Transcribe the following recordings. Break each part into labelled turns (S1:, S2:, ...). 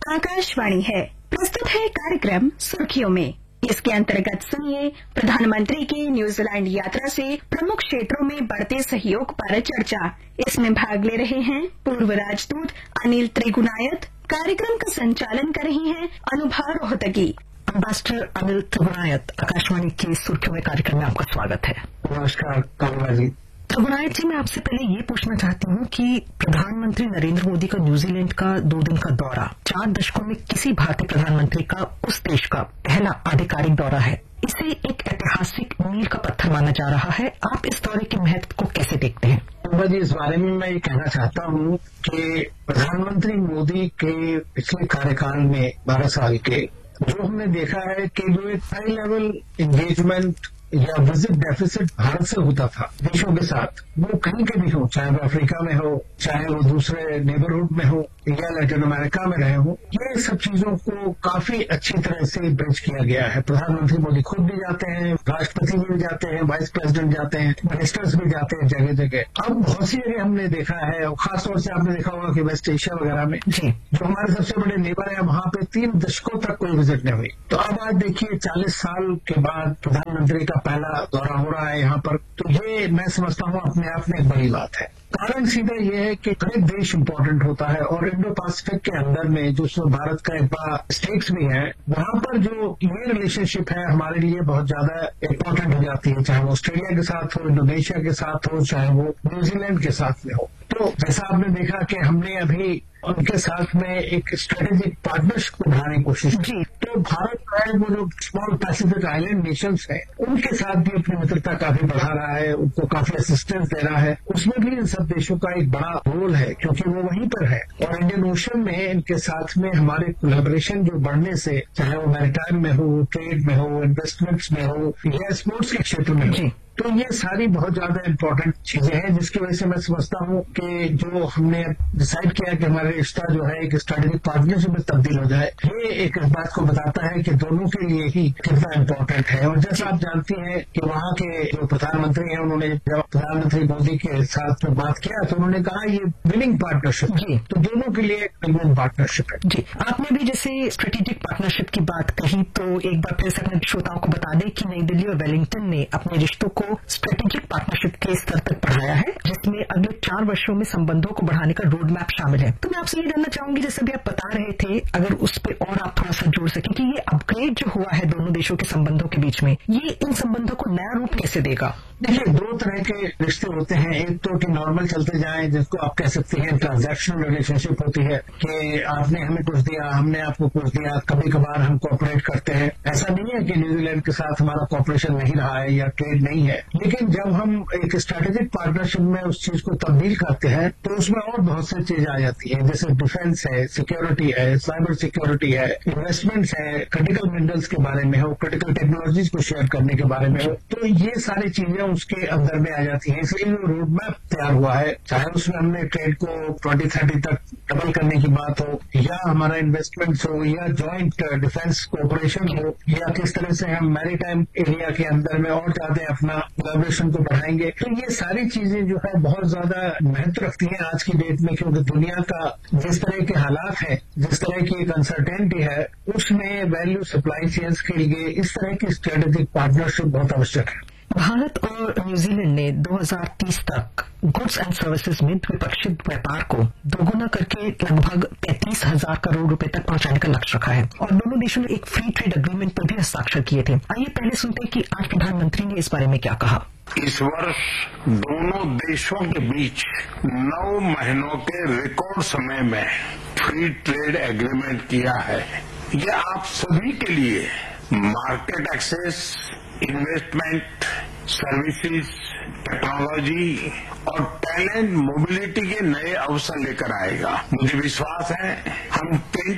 S1: आकाशवाणी है। प्रस्तुत है कार्यक्रम सुर्खियों में। इसके अंतर्गत सुनिए प्रधानमंत्री की न्यूजीलैंड यात्रा से प्रमुख क्षेत्रों में बढ़ते सहयोग पर चर्चा। इसमें भाग ले रहे हैं पूर्व राजदूत अनिल त्रिगुनायत। कार्यक्रम का संचालन कर रही हैं अनुभा रोहतगी।
S2: एम्बेसडर अनिल त्रिगुनायत, आकाशवाणी की सुर्खियों में कार्यक्रम में आपका स्वागत है।
S3: नमस्कार कामराजी।
S2: त्रिगुनायत जी, मैं आपसे पहले ये पूछना चाहती हूँ कि प्रधानमंत्री नरेंद्र मोदी का न्यूजीलैंड का 2 दिन का दौरा 4 दशकों में किसी भारतीय प्रधानमंत्री का उस देश का पहला आधिकारिक दौरा है। इसे एक ऐतिहासिक मील का पत्थर माना जा रहा है। आप इस दौरे के महत्व को कैसे देखते हैं?
S3: जी, इस बारे में मैं ये कहना चाहता हूँ कि प्रधानमंत्री मोदी के पिछले कार्यकाल में 12 साल के जो हमने देखा है कि जो एक हाई लेवल एंगेजमेंट या विजिट डेफिसिट भारत से होता था देशों के साथ, वो कहीं के भी हो, चाहे वो अफ्रीका में हो, चाहे वो दूसरे नेबरहुड में हो या लैटिन अमेरिका में रहे हो, ये सब चीजों को काफी अच्छी तरह से ब्रिज किया गया है। प्रधानमंत्री मोदी खुद भी जाते हैं, राष्ट्रपति भी जाते हैं, वाइस प्रेसिडेंट जाते हैं, मिनिस्टर्स भी जाते हैं जगह जगह। अब बहुत सी जगह हमने देखा है, और खासतौर से आपने देखा होगा कि वेस्ट एशिया वगैरह में जो हमारे सबसे बड़े नेबर है, वहां पे 3 दशकों तक कोई विजिट नहीं हुई। तो अब आज देखिए 40 साल के बाद प्रधानमंत्री का पहला दौरा हो रहा है यहाँ पर, तो ये मैं समझता हूँ अपने आप में एक बड़ी बात है। कारण सीधा ये है कि हर एक देश इम्पोर्टेंट होता है और इंडो पैसिफिक के अंदर में जो भारत का एक बड़ा स्टेक्स भी है, वहां पर जो ये रिलेशनशिप है हमारे लिए बहुत ज्यादा इम्पोर्टेंट हो जाती है, चाहे वो ऑस्ट्रेलिया के साथ हो, इंडोनेशिया के साथ हो, चाहे वो न्यूजीलैंड के साथ में हो। तो जैसा आपने देखा कि हमने अभी उनके साथ में एक स्ट्रेटेजिक पार्टनरशिप को बढ़ाने की कोशिश की, तो भारत है वो जो स्मॉल पैसिफिक आइलैंड नेशंस है उनके साथ भी अपनी मित्रता काफी बढ़ा रहा है, उनको काफी असिस्टेंस दे रहा है। उसमें भी इन सब देशों का एक बड़ा रोल है क्योंकि वो वहीं पर है। और इंडियन ओशन में इनके साथ में हमारे कोलैबोरेशन जो बढ़ने से, चाहे वो मैरीटाइम में हो, ट्रेड में हो, इन्वेस्टमेंट्स में हो या स्पोर्ट्स के क्षेत्र में हो, तो ये सारी बहुत ज्यादा इम्पोर्टेंट चीजें हैं जिसकी वजह से मैं समझता हूँ कि जो हमने डिसाइड किया कि हमारे रिश्ता जो है एक स्ट्रेटेजिक पार्टनरशिप में तब्दील हो जाए, ये एक इस बात को बताता है कि दोनों के लिए ही कितना इम्पोर्टेंट है। और जैसा आप जानती हैं कि वहाँ के जो प्रधानमंत्री हैं, उन्होंने जब प्रधानमंत्री मोदी के साथ में बात किया तो उन्होंने कहा ये विनिंग पार्टनरशिप है, तो दोनों के लिए एक विनिंग पार्टनरशिप है।
S2: जी, आपने भी जैसे स्ट्रेटेजिक पार्टनरशिप की बात कही, तो एक बार फिर से अपने श्रोताओं को बता दें कि नई दिल्ली और वेलिंगटन ने अपने रिश्तों को स्ट्रेटेजिक पार्टनरशिप के स्तर तक बढ़ाया है, जिसमें अगले 4 वर्षों में संबंधों को बढ़ाने का रोड मैप शामिल है। तो मैं आपसे ये जानना चाहूंगी, जैसे भी आप बता रहे थे, अगर उस पर और आप थोड़ा सा जोड़ सकें कि ये अपग्रेड जो हुआ है दोनों देशों के संबंधों के बीच में, ये इन संबंधों को नया रूप कैसे देगा?
S3: देखिए, 2 तरह के रिश्ते होते हैं। एक तो कि नॉर्मल चलते जाएं, जिसको आप कह सकते हैं ट्रांजैक्शनल रिलेशनशिप होती है कि आपने हमें कुछ दिया, हमने आपको कुछ दिया, कभी कभार हम कोऑपरेट करते हैं। ऐसा नहीं है कि न्यूजीलैंड के साथ हमारा कोऑपरेशन नहीं रहा है या ट्रेड नहीं है, लेकिन जब हम एक स्ट्रेटेजिक पार्टनरशिप में उस चीज को तब्दील करते हैं तो उसमें और बहुत सी चीजें आ जाती है, जैसे डिफेंस है, सिक्योरिटी है, साइबर सिक्योरिटी है, इन्वेस्टमेंट्स है, क्रिटिकल मिनरल्स के बारे में हो, क्रिटिकल टेक्नोलॉजीज को शेयर करने के बारे में हो, तो ये सारी चीजें उसके अंदर में आ जाती है। इसलिए जो रोड मैप तैयार हुआ है, चाहे उसमें हमने ट्रेड को 2030 तक डबल करने की बात हो, या हमारा इन्वेस्टमेंट्स हो, या ज्वाइंट डिफेंस कोऑपरेशन हो, या किस तरह से हम मैरीटाइम एरिया के अंदर में और ज्यादा अपना कोलैबोरेशन को बढ़ाएंगे, तो ये सारी चीजें जो है बहुत ज्यादा महत्व रखती है आज की डेट में, क्योंकि दुनिया का जिस तरह के हालात है, जिस तरह की एक अनसर्टेनिटी है, उसमें वैल्यू सप्लाई चेन्स के लिए इस तरह की स्ट्रेटेजिक पार्टनरशिप बहुत आवश्यक है।
S2: भारत और न्यूजीलैंड ने 2030 तक गुड्स एंड सर्विसेज में द्विपक्षीय व्यापार को दोगुना करके लगभग 35,000 करोड़ रुपए तक पहुंचाने का लक्ष्य रखा है और दोनों देशों ने एक फ्री ट्रेड एग्रीमेंट पर भी हस्ताक्षर किए थे। आइए पहले सुनते हैं कि आज प्रधानमंत्री ने इस बारे में क्या कहा।
S4: इस वर्ष दोनों देशों के बीच 9 महीनों के रिकॉर्ड समय में फ्री ट्रेड एग्रीमेंट किया है। ये आप सभी के लिए market access, investment, services, technology और टैलेंट मोबिलिटी के नए अवसर लेकर आएगा। मुझे विश्वास है हम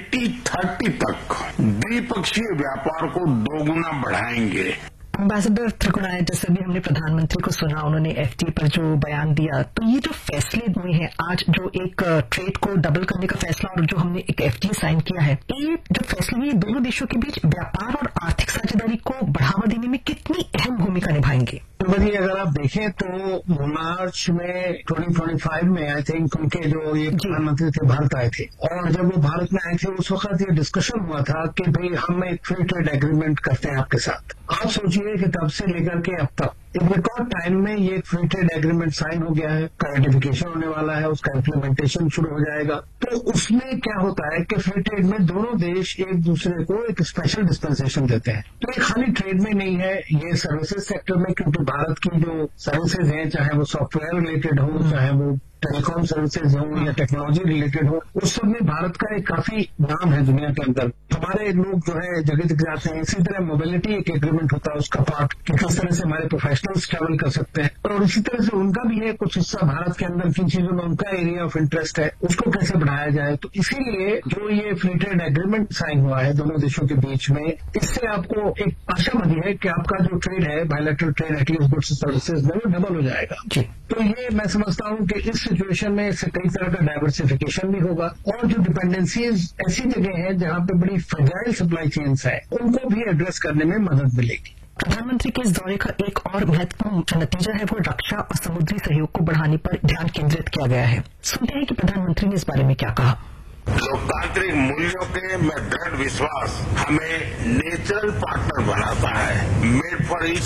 S4: 2030 तक द्विपक्षीय व्यापार को दोगुना बढ़ाएंगे।
S2: एम्बेसडर त्रिगुनायत, जैसे भी हमने प्रधानमंत्री को सुना, उन्होंने एफटीए पर जो बयान दिया, तो ये जो फैसले हुए हैं आज, जो एक ट्रेड को डबल करने का फैसला और जो हमने एक एफटीए साइन किया है, ये जो फैसले हुए दोनों देशों के बीच व्यापार और आर्थिक साझेदारी को बढ़ावा देने में कितनी अहम भूमिका निभाएंगे?
S3: जी अगर आप देखें तो मार्च में 2025 में आई थिंक उनके जो ये प्रधानमंत्री थे भारत आए थे, और जब वो भारत में आए थे उस वक्त ये डिस्कशन हुआ था कि भाई हम एक फ्री ट्रेड एग्रीमेंट करते हैं आपके साथ। आप सोचिए कि तब से लेकर के अब तक एक रिकॉर्ड टाइम में ये फ्री ट्रेड एग्रीमेंट साइन हो गया है, रेटिफिकेशन होने वाला है, उसका इम्प्लीमेंटेशन शुरू हो जाएगा। तो उसमें क्या होता है कि फ्री ट्रेड में दोनों देश एक दूसरे को एक स्पेशल डिस्पेंसेशन देते हैं। तो ये खाली ट्रेड में नहीं है, ये सर्विसेज सेक्टर में, क्योंकि भारत की जो सर्विसेज हैं, चाहे वो सॉफ्टवेयर रिलेटेड हो, चाहे वो टेलीकॉम सर्विसेज हो या टेक्नोलॉजी रिलेटेड हो, उस सब में भारत का एक काफी नाम है दुनिया के अंदर। हमारे लोग जो है जगह जगह जाते हैं। इसी तरह मोबिलिटी एक एग्रीमेंट होता है उसका पार्ट, कि किस तरह से हमारे प्रोफेशनल्स ट्रैवल कर सकते हैं, और इसी तरह से उनका भी है कुछ हिस्सा भारत के अंदर किन चीजों में उनका एरिया ऑफ इंटरेस्ट है, उसको कैसे बढ़ाया जाए। तो इसीलिए जो ये फ्री ट्रेड एग्रीमेंट साइन हुआ है दोनों देशों के बीच में, इससे आपको एक आशा बनी है कि आपका जो ट्रेड है, bilateral trade at least goods services में, वो डबल हो जाएगा। तो ये मैं समझता हूं कि इस सिचुएशन में इससे कई तरह का डाइवर्सिफिकेशन भी होगा, और जो डिपेंडेंसीज ऐसी जगह है जहां पे बड़ी फ्रेजाइल सप्लाई चेन्स है, उनको भी एड्रेस करने में मदद मिलेगी।
S2: प्रधानमंत्री के इस दौरे का एक और महत्वपूर्ण नतीजा है वो रक्षा और समुद्री सहयोग को बढ़ाने पर ध्यान केंद्रित किया गया है। सुनते हैं कि प्रधानमंत्री ने इस बारे में क्या कहा।
S4: लोकतांत्रिक मूल्यों के में दृढ़ विश्वास हमें नेचुरल पार्टनर बनाता है। Made for